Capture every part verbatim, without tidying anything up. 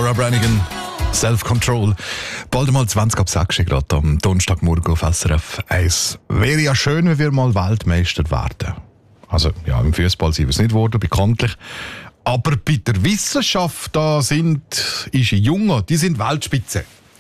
Laura Branigan, Self-Control. Bald mal zwanzig ab sechs gerade am Donnerstagmorgen auf S R F eins. Wäre ja schön, wenn wir mal Weltmeister werden. Also, ja, im Fußball sind wir es nicht geworden, bekanntlich. Aber bei der Wissenschaft, da sind unsere Jungen, die sind Weltspitze.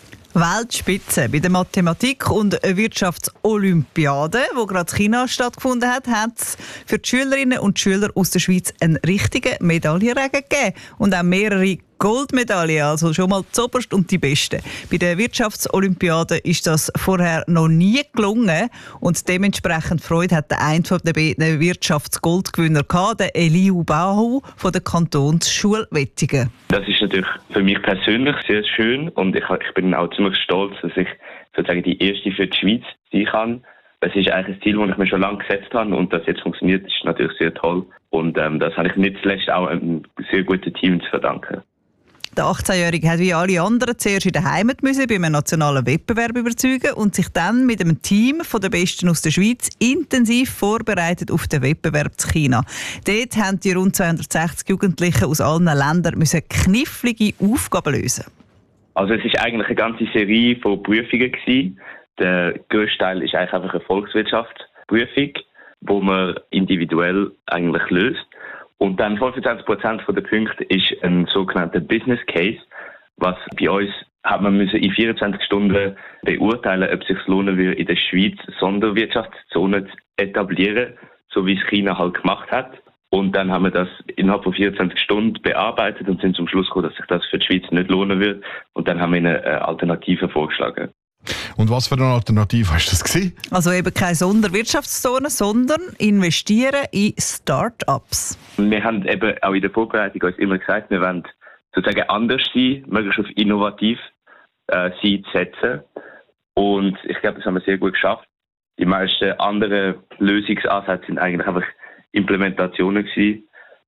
Weltspitze. Bei der Mathematik- und Wirtschaftsolympiade, die gerade in China stattgefunden hat, hat es für die Schülerinnen und Schüler aus der Schweiz einen richtigen Medaillenregen gegeben. Und auch mehrere Goldmedaillen, also schon mal zuoberst und die besten. Bei der Wirtschaftsolympiade ist das vorher noch nie gelungen und dementsprechend Freude hat der eine von den beiden Wirtschaftsgoldgewinner gehabt, der Eliu Bahu von der Kantonsschule Wettingen. Das ist natürlich für mich persönlich sehr schön und ich, ich bin auch ziemlich stolz, dass ich sozusagen die erste für die Schweiz sein kann. Das ist eigentlich ein Ziel, das ich mir schon lange gesetzt habe und das jetzt funktioniert, ist natürlich sehr toll. Und ähm, das habe ich nicht zuletzt auch einem sehr guten Team zu verdanken. Der achtzehnjährige hat wie alle anderen zuerst in der Heimat müssen, bei einem nationalen Wettbewerb überzeugen und sich dann mit einem Team von den Besten aus der Schweiz intensiv vorbereitet auf den Wettbewerb zu China. Dort haben die rund zweihundertsechzig Jugendlichen aus allen Ländern müssen knifflige Aufgaben lösen. Also es ist eigentlich eine ganze Serie von Prüfungen gewesen. Der grösste Teil ist eigentlich einfach eine Volkswirtschaftsprüfung, wo man individuell eigentlich löst. Und dann fünfundzwanzig Prozent der Punkte ist ein sogenannter Business Case, was bei uns hat man müssen in vierundzwanzig Stunden beurteilen, ob es sich lohnen würde, in der Schweiz Sonderwirtschaftszone zu etablieren, so wie es China halt gemacht hat. Und dann haben wir das innerhalb von vierundzwanzig Stunden bearbeitet und sind zum Schluss gekommen, dass sich das für die Schweiz nicht lohnen würde. Und dann haben wir eine Alternative vorgeschlagen. Und was für eine Alternative war das gewesen? Also eben keine Sonderwirtschaftszone, sondern investieren in Start-ups. Wir haben eben auch in der Vorbereitung uns immer gesagt, wir wollen sozusagen anders sein, möglichst auf innovativ äh, sein zu setzen. Und ich glaube, das haben wir sehr gut geschafft. Die meisten anderen Lösungsansätze sind eigentlich einfach Implementationen gewesen,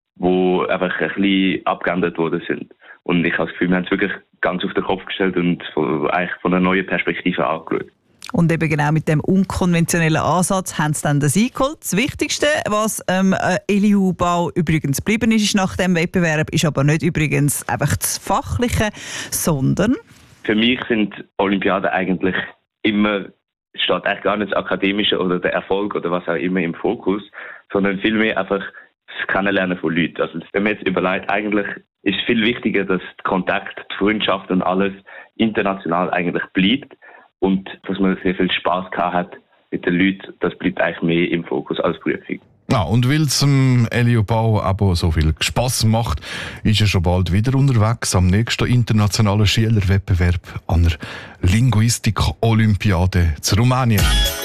die einfach ein bisschen abgeändert worden sind. Und ich habe das Gefühl, wir haben es wirklich ganz auf den Kopf gestellt und von, eigentlich von einer neuen Perspektive angeschaut. Und eben genau mit dem unkonventionellen Ansatz haben sie dann das eingeholt. Das Wichtigste, was ähm, Eliu Bahu übrigens geblieben ist nach dem Wettbewerb, ist aber nicht übrigens einfach das Fachliche, sondern... Für mich sind Olympiaden eigentlich immer, steht eigentlich gar nicht das Akademische oder der Erfolg oder was auch immer im Fokus, sondern vielmehr einfach das Kennenlernen von Leuten. Also wenn man jetzt überlegt, eigentlich ist es viel wichtiger, dass der Kontakt, die Freundschaft und alles international eigentlich bleibt und dass man sehr viel Spass gehabt hat mit den Leuten, das bleibt eigentlich mehr im Fokus als Prüfung. Ja, und weil es dem Eliu Bahu aber so viel Spass macht, ist er schon bald wieder unterwegs am nächsten internationalen Schülerwettbewerb an der Linguistik-Olympiade zu Rumänien.